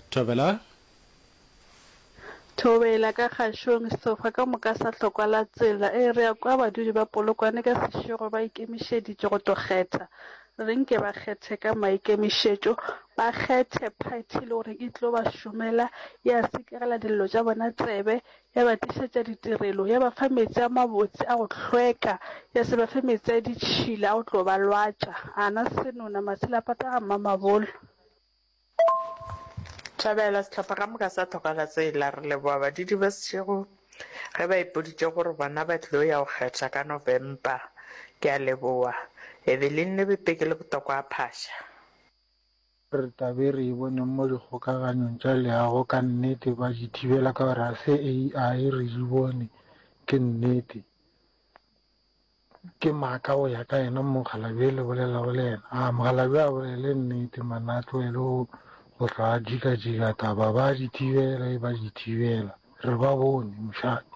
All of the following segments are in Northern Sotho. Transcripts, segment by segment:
Thobela ka kgashong sesofa ka moka sa hlokwala tsela e re ya kwa badudi ba polokwane ka sešego ba ikemišeditše go tokgetha re nke ba kgethe ka maikemišetšo ba kgethe party le gore e tlo ba šomela ya sekegela dillo tša bona tsebe ya ba tišetša ditirelo ya ba fa metsi a mabotse a go hlweka ya se ba fe metsi a ditšhila a go tlo ba lwatša ana senona maselapata ga mmamabolo. Thabela setlhopha ka moka sa tlhokala tsela re leboa badidi ba sešego ge ba ipoditše gore bona ba tlile ya go kgetha ka November ke a leboa Evelyn Lebepe ke le Botokwa a Phasha. Re tabe re e bone mo dikgokaganyong tša leago ka nnete ba di thibela ka gore a se AI re di bone ke nnete ke maaka go ya ka yena Mokgalabe le bolela go le yena Mokgalabe a bolele nnete manato e le go tla jika taba ba di thibela re ba bone mošate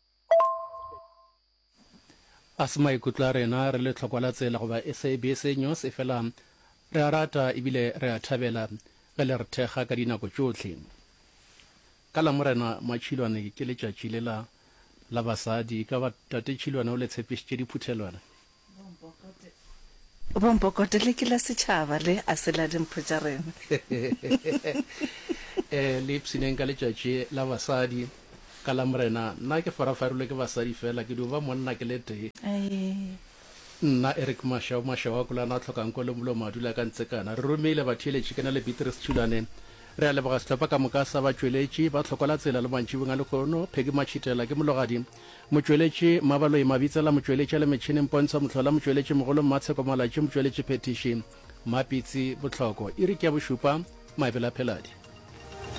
a se maikutlo a rena re le tlhoko la tsela goba SABC News e fela re a rata ebile re a thabela ge le re thekga ka dinako tšotlhe ka la morena Matšhilwane ke letšatši le la basadi ka ba tate Tšhilwane o le tshepišitše diphuthelwana Bompokote le ke la setšhaba le a se la dimpho tša rena le ipsineng ka letšatši la basadi ka la morena nna ke farafarilwe ke basadi fela ke dio ba monna ke le tee nna Eric Mashao wa kulana tlhokang ko le molo madula ka ntsekana re romeile batheletše kana le Beatrice Tšhilwane re a leboga setlhopha ka moka sa batšweletši ba tlhokola tsela le mantšhibong a lekgono Pheki Matšhitela ke mologadi motšweletši Mabaloi Mabitsela motšweletši le metšhineng Pontsho Motlhola motšweletši mogolo Matsheko Malatši motšweletši Phetiši Mapitsi Botlhoko e re ke ya bošupa Maebela Pheladi.